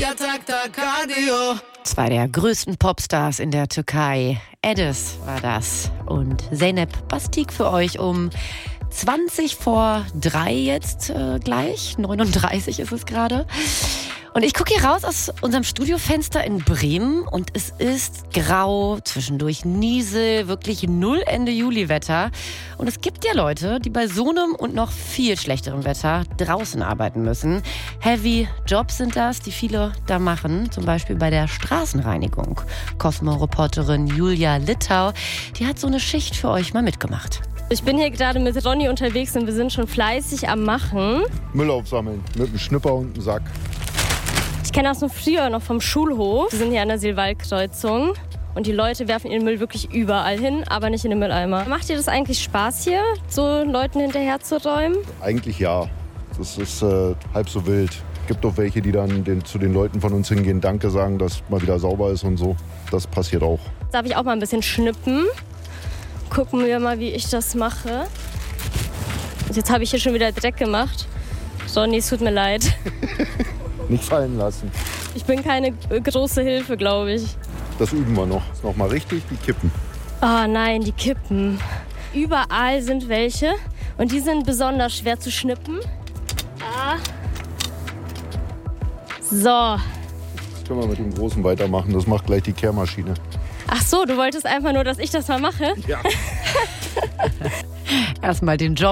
Zwei der größten Popstars in der Türkei. Edis war das. Und Zeynep Bastik für euch um 3:20 jetzt gleich. 39 ist es gerade. Und ich gucke hier raus aus unserem Studiofenster in Bremen und es ist grau, zwischendurch Niesel, wirklich null Ende Juli-Wetter. Und es gibt ja Leute, die bei so einem und noch viel schlechterem Wetter draußen arbeiten müssen. Heavy Jobs sind das, die viele da machen, zum Beispiel bei der Straßenreinigung. Cosmo-Reporterin Julia Littau, die hat so eine Schicht für euch mal mitgemacht. Ich bin hier gerade mit Ronny unterwegs und wir sind schon fleißig am Machen. Müll aufsammeln mit einem Schnipper und einem Sack. Ich kenne das früher noch vom Schulhof. Wir sind hier an der Silwald-Kreuzung und die Leute werfen ihren Müll wirklich überall hin, aber nicht in den Mülleimer. Macht dir das eigentlich Spaß hier, so Leuten hinterher zu räumen? Eigentlich ja. Das ist halb so wild. Gibt auch welche, die dann zu den Leuten von uns hingehen, Danke sagen, dass mal wieder sauber ist und so. Das passiert auch. Darf ich auch mal ein bisschen schnippen? Gucken wir mal, wie ich das mache. Jetzt habe ich hier schon wieder Dreck gemacht. Ronny, es tut mir leid. Nicht fallen lassen. Ich bin keine große Hilfe, glaube ich. Das üben wir noch. Noch mal richtig, die Kippen. Oh nein, die Kippen. Überall sind welche und die sind besonders schwer zu schnippen. Ah. So. Jetzt können wir mit dem Großen weitermachen. Das macht gleich die Kehrmaschine. Ach so, du wolltest einfach nur, dass ich das mal mache? Ja. Erstmal den Job